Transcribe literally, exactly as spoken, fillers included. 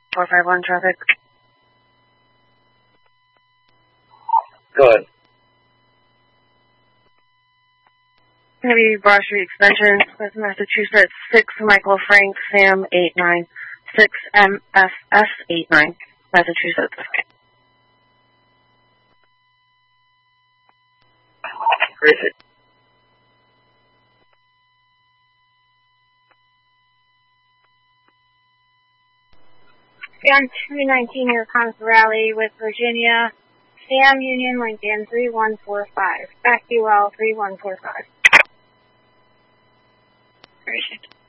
four five one traffic. Go ahead. Maybe Broad Street Extension, West Massachusetts, six Michael Frank Sam eight nine, six M F S eight nine, Massachusetts. Great. Sam two nineteen, your Cons Rally with Virginia. Sam Union Lincoln three one four five. Back to you all three one four five. Great.